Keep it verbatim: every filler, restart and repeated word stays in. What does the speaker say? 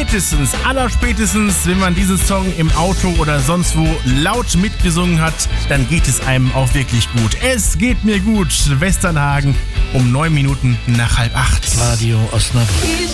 spätestens, allerspätestens, wenn man diesen Song im Auto oder sonst wo laut mitgesungen hat, dann geht es einem auch wirklich gut. Es geht mir gut. Westernhagen um neun Minuten nach halb acht. Radio Osnabrück.